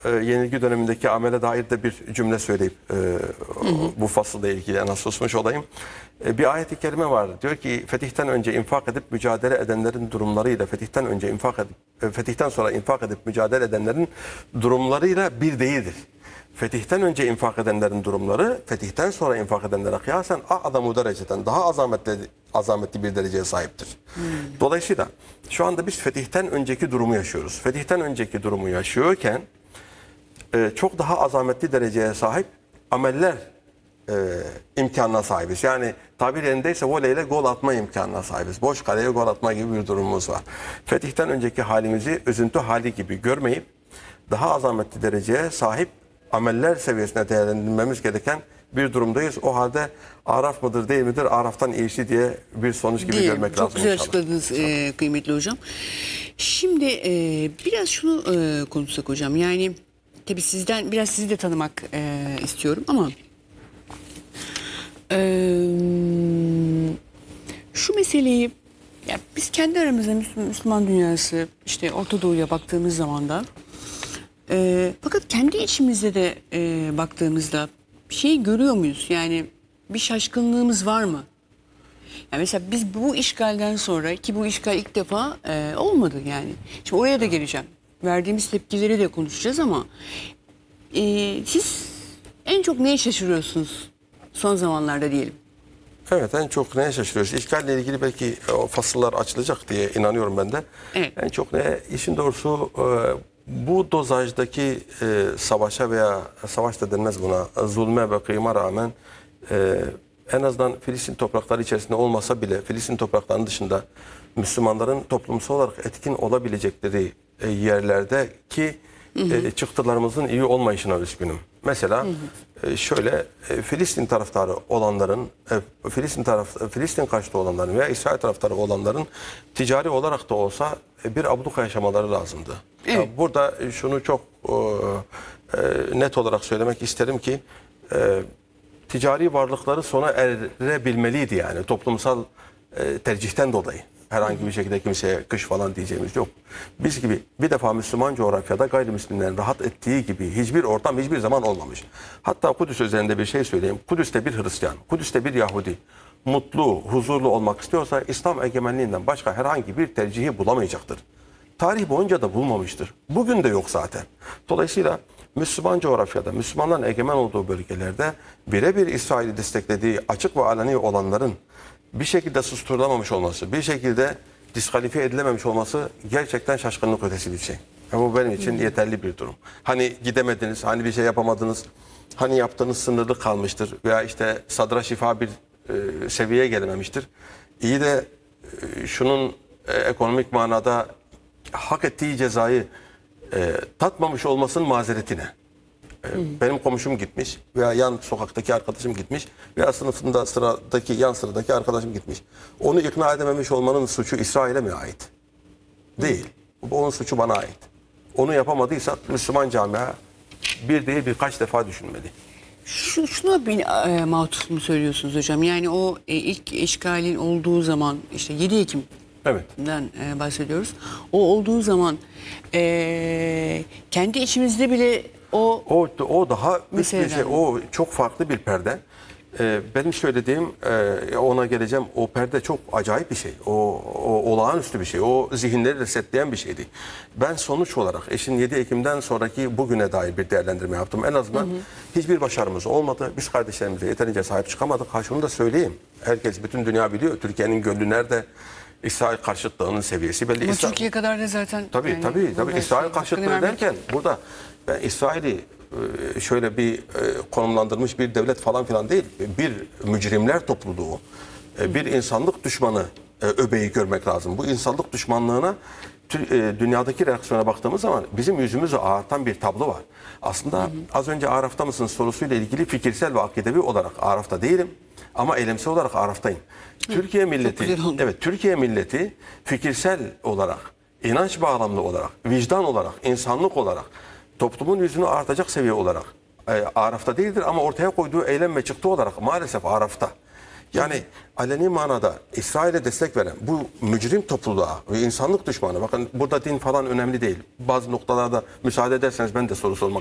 yenilgi dönemindeki amele dair de bir cümle söyleyip bu fasılla ilgili en az susmuş olayım. Bir ayet-i kerime var. Diyor ki fetihten önce infak edip mücadele edenlerin durumlarıyla fetihten sonra infak edip mücadele edenlerin durumlarıyla bir değildir. Fetihten önce infak edenlerin durumları fetihten sonra infak edenlere kıyasen a'zamu dereceden daha azametli bir dereceye sahiptir. Dolayısıyla şu anda biz fetihten önceki durumu yaşıyoruz. Fetihten önceki durumu yaşıyorken çok daha azametli dereceye sahip ameller imkanına sahibiz. Yani tabir yerindeyse voleyle gol atma imkanına sahibiz. Boş kaleye gol atma gibi bir durumumuz var. Fetihten önceki halimizi üzüntü hali gibi görmeyip daha azametli dereceye sahip ameller seviyesine değerlendirmemiz gereken bir durumdayız. O halde Araf mıdır değil midir? Araf'tan iyisi diye bir sonuç gibi görmek lazım. Çok güzel açıkladınız kıymetli hocam. Şimdi biraz şunu konuşsak hocam. Yani tabii biraz sizi de tanımak istiyorum ama şu meseleyi ya biz kendi aramızda Müslüman dünyası işte Orta Doğu'ya baktığımız zaman da fakat kendi içimizde de baktığımızda bir şey görüyor muyuz? Yani bir şaşkınlığımız var mı? Yani mesela biz bu işgalden sonra ki bu işgal ilk defa olmadı yani. Şimdi oraya da geleceğim. Verdiğimiz tepkileri de konuşacağız ama siz en çok neye şaşırıyorsunuz son zamanlarda diyelim? Evet, en çok neye şaşırıyoruz? İşgalle ilgili belki o fasıllar açılacak diye inanıyorum ben de. Evet. En çok işin doğrusu bu dozajdaki savaşa veya savaş da denmez buna, zulme ve kıyıma rağmen en azından Filistin toprakları içerisinde olmasa bile Filistin topraklarının dışında Müslümanların toplumsal olarak etkin olabilecekleri yerlerdeki çıktılarımızın iyi olmayışına üzgünüm. Mesela şöyle Filistin taraftarı olanların, Filistin karşıtı olanların veya İsrail taraftarı olanların ticari olarak da olsa bir abluka yaşamaları lazımdı. Evet. Yani burada şunu çok net olarak söylemek isterim ki ticari varlıkları sona erebilmeliydi yani toplumsal tercihten dolayı. Herhangi bir şekilde kimseye kış falan diyeceğimiz yok. Biz gibi bir defa Müslüman coğrafyada gayrimüslimlerin rahat ettiği gibi hiçbir ortam hiçbir zaman olmamış. Hatta Kudüs üzerinde bir şey söyleyeyim. Kudüs'te bir Hristiyan, Kudüs'te bir Yahudi mutlu, huzurlu olmak istiyorsa İslam egemenliğinden başka herhangi bir tercihi bulamayacaktır. Tarih boyunca da bulmamıştır. Bugün de yok zaten. Dolayısıyla Müslüman coğrafyada, Müslümanların egemen olduğu bölgelerde birebir İsrail'i desteklediği açık ve aleni olanların bir şekilde susturulamamış olması, bir şekilde diskalifiye edilememiş olması gerçekten şaşkınlık ötesi bir şey. Ama bu benim için yeterli bir durum. Hani gidemediniz, hani bir şey yapamadınız, hani yaptığınız sınırlı kalmıştır veya işte sadra şifa bir seviyeye gelememiştir. İyi de şunun ekonomik manada hak ettiği cezayı tatmamış olmasının mazeretine. Benim komşum gitmiş veya yan sokaktaki arkadaşım gitmiş veya sınıfında yan sıradaki arkadaşım gitmiş. Onu ikna edememiş olmanın suçu İsrail'e mi ait? Değil. Onun suçu bana ait. Onu yapamadıysak Müslüman camia bir değil birkaç defa düşünmeli. Şuna bir matuf mu söylüyorsunuz hocam? Yani o ilk işgalin olduğu zaman işte 7 Ekim Evet. Bahsediyoruz. O olduğu zaman kendi içimizde bile o daha üst bir şey. Mesela. O çok farklı bir perde. Benim söylediğim ona geleceğim. O perde çok acayip bir şey. O olağanüstü bir şey. O zihinleri resetleyen bir şeydi. Ben sonuç olarak eşin 7 Ekim'den sonraki bugüne dair bir değerlendirme yaptım. En azından hiçbir başarımız olmadı. Biz kardeşlerimize yeterince sahip çıkamadık. Ha şunu da söyleyeyim. Herkes, bütün dünya biliyor. Türkiye'nin gönlü nerede? İsrail karşıtlığının seviyesi belli. Ama Türkiye kadar da zaten Tabii. İsrail karşıtlığı derken burada ben İsrail'i şöyle bir konumlandırmış bir devlet falan filan değil. Bir mücrimler topluluğu, bir insanlık düşmanı öbeği görmek lazım. Bu insanlık düşmanlığına dünyadaki reaksiyona baktığımız zaman bizim yüzümüzü ağartan bir tablo var. Aslında az önce Araf'ta mısın sorusuyla ilgili fikirsel ve akidevi olarak Araf'ta değilim ama eylemsel olarak Araf'tayım. Türkiye milleti fikirsel olarak, inanç bağlamlı olarak, vicdan olarak, insanlık olarak, toplumun yüzünü artacak seviye olarak Araf'ta değildir ama ortaya koyduğu eylem ve çıktı olarak maalesef Araf'ta. Yani aleni manada İsrail'e destek veren bu mücrim topluluğa ve insanlık düşmanı, bakın burada din falan önemli değil. Bazı noktalarda müsaade ederseniz ben de soru sormak